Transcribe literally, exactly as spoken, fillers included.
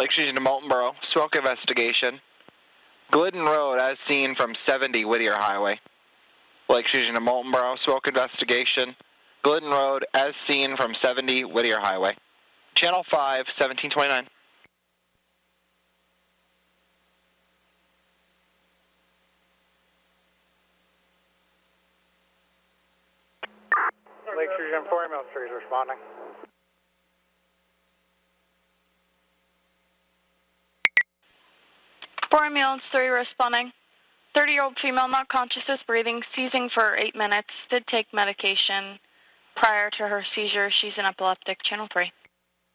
Lake Fusion to Moultonboro, smoke investigation. Glidden Road as seen from seventy Whittier Highway. Lake Fusion to Moultonboro, smoke investigation. Glidden Road as seen from seventy Whittier Highway. Channel five, seventeen twenty-nine. Lake Fusion, four Mill Street responding. four ambulance three responding. thirty-year-old female not conscious is breathing, seizing for eight minutes, did take medication prior to her seizure. She's an epileptic, channel three.